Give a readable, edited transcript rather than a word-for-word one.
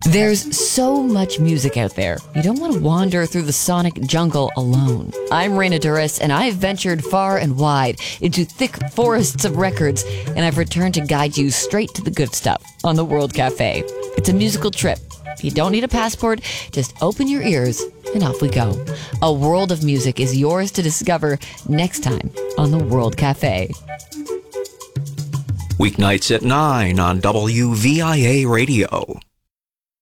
There's so much music out there. You don't want to wander through the sonic jungle alone. I'm Raina Duras, and I've ventured far and wide into thick forests of records, and I've returned to guide you straight to the good stuff on the World Cafe. It's a musical trip. You don't need a passport, just open your ears and off we go. A world of music is yours to discover next time on the World Cafe. Weeknights at 9 on WVIA Radio.